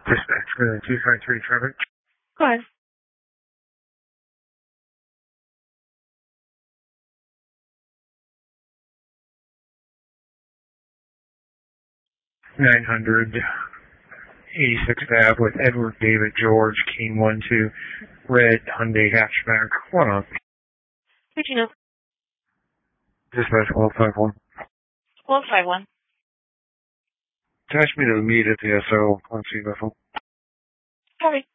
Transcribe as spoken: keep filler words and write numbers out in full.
Dispatch for the two five three traffic. Go ahead. nine hundred eighty-sixth Ave with Edward David George, King one two, red Hyundai hatchback. One on. Did you know? Dispatch one five one. one five one. Attach me to the meet at the S O. Let's see vessel. Sorry.